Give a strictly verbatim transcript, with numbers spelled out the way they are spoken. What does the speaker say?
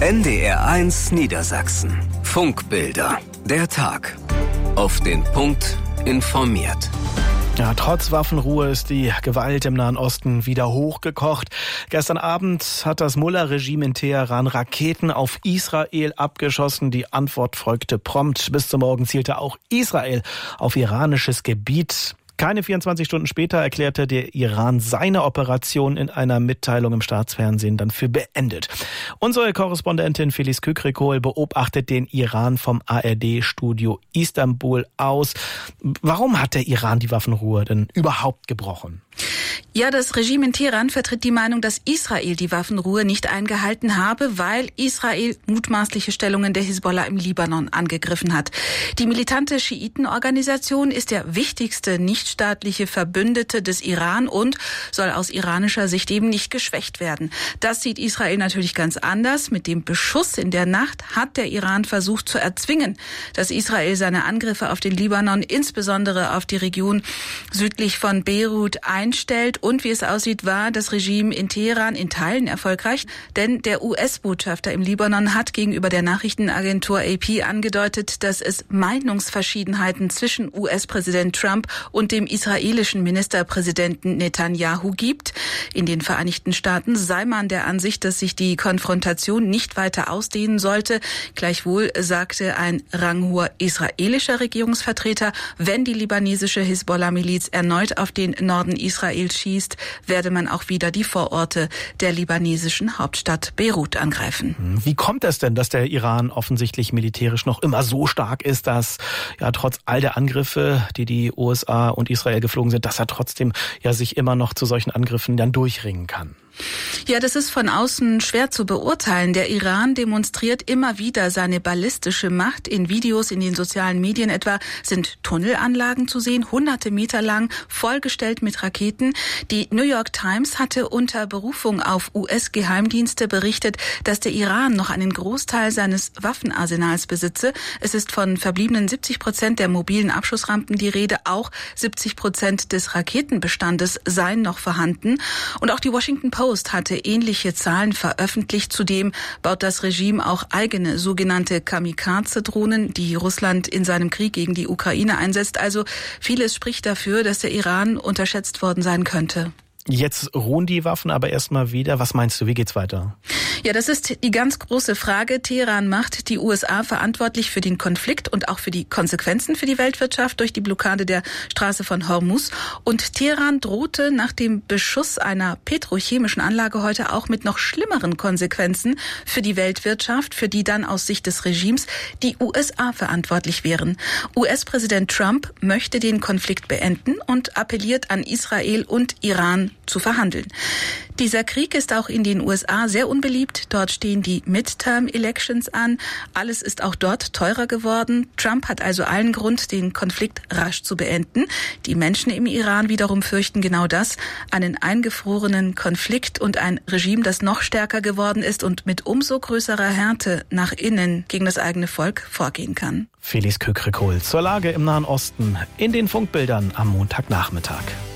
N D R eins Niedersachsen. Funkbilder. Der Tag. Auf den Punkt informiert. Ja, trotz Waffenruhe ist die Gewalt im Nahen Osten wieder hochgekocht. Gestern Abend hat das Mullah-Regime in Teheran Raketen auf Israel abgeschossen. Die Antwort folgte prompt. Bis zum Morgen zielte auch Israel auf iranisches Gebiet. Keine vierundzwanzig Stunden später erklärte der Iran seine Operation in einer Mitteilung im Staatsfernsehen dann für beendet. Unsere Korrespondentin Felice Kükrikol beobachtet den Iran vom A R D-Studio Istanbul aus. Warum hat der Iran die Waffenruhe denn überhaupt gebrochen? Ja, das Regime in Teheran vertritt die Meinung, dass Israel die Waffenruhe nicht eingehalten habe, weil Israel mutmaßliche Stellungen der Hisbollah im Libanon angegriffen hat. Die militante Schiitenorganisation ist der wichtigste nichtstaatliche Verbündete des Iran und soll aus iranischer Sicht eben nicht geschwächt werden. Das sieht Israel natürlich ganz anders. Mit dem Beschuss in der Nacht hat der Iran versucht zu erzwingen, dass Israel seine Angriffe auf den Libanon, insbesondere auf die Region südlich von Beirut, einstellt. Und wie es aussieht, war das Regime in Teheran in Teilen erfolgreich, denn der U S-Botschafter im Libanon hat gegenüber der Nachrichtenagentur A P angedeutet, dass es Meinungsverschiedenheiten zwischen U S-Präsident Trump und dem israelischen Ministerpräsidenten Netanyahu gibt. In den Vereinigten Staaten sei man der Ansicht, dass sich die Konfrontation nicht weiter ausdehnen sollte. Gleichwohl sagte ein ranghoher israelischer Regierungsvertreter, wenn die libanesische Hisbollah-Miliz erneut auf den Norden Israels schießt, werde man auch wieder die Vororte der libanesischen Hauptstadt Beirut angreifen. Wie kommt es denn, dass der Iran offensichtlich militärisch noch immer so stark ist, dass ja trotz all der Angriffe, die die U S A und Israel geflogen sind, dass er trotzdem ja sich immer noch zu solchen Angriffen dann durchringen kann? Ja, das ist von außen schwer zu beurteilen. Der Iran demonstriert immer wieder seine ballistische Macht. In Videos in den sozialen Medien etwa sind Tunnelanlagen zu sehen, hunderte Meter lang, vollgestellt mit Raketen. Die New York Times hatte unter Berufung auf U S-Geheimdienste berichtet, dass der Iran noch einen Großteil seines Waffenarsenals besitze. Es ist von verbliebenen siebzig Prozent der mobilen Abschussrampen die Rede. Auch siebzig Prozent des Raketenbestandes seien noch vorhanden. Und auch die Washington Post Post hatte ähnliche Zahlen veröffentlicht. Zudem baut das Regime auch eigene sogenannte Kamikaze-Drohnen, die Russland in seinem Krieg gegen die Ukraine einsetzt. Also vieles spricht dafür, dass der Iran unterschätzt worden sein könnte. Jetzt ruhen die Waffen aber erstmal wieder. Was meinst du, wie geht's weiter? Ja, das ist die ganz große Frage. Teheran macht die U S A verantwortlich für den Konflikt und auch für die Konsequenzen für die Weltwirtschaft durch die Blockade der Straße von Hormuz. Und Teheran drohte nach dem Beschuss einer petrochemischen Anlage heute auch mit noch schlimmeren Konsequenzen für die Weltwirtschaft, für die dann aus Sicht des Regimes die U S A verantwortlich wären. U S-Präsident Trump möchte den Konflikt beenden und appelliert an Israel und Iran zu verhandeln. Dieser Krieg ist auch in den U S A sehr unbeliebt. Dort stehen die Midterm-Elections an. Alles ist auch dort teurer geworden. Trump hat also allen Grund, den Konflikt rasch zu beenden. Die Menschen im Iran wiederum fürchten genau das, einen eingefrorenen Konflikt und ein Regime, das noch stärker geworden ist und mit umso größerer Härte nach innen gegen das eigene Volk vorgehen kann. Felice Kükrikol zur Lage im Nahen Osten in den Funkbildern am Montagnachmittag.